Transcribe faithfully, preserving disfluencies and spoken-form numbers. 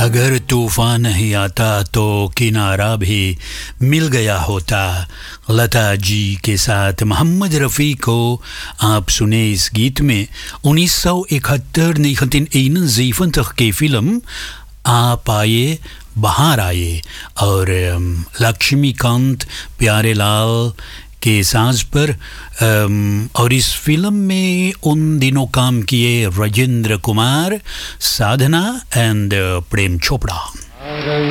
अगर तूफान नहीं आता तो किनारा भी मिल गया होता। लता जी के साथ मोहम्मद रफ़ी को आप सुने इस गीत में उन्नीस सौ इकहत्तर negentien की फिल्म आप आए बाहर आए और लक्ष्मीकांत प्यारेलाल के साज पर और इस फिल्म में उन दिनों काम किए राजेंद्र कुमार, साधना एंड प्रेम चोपड़ा।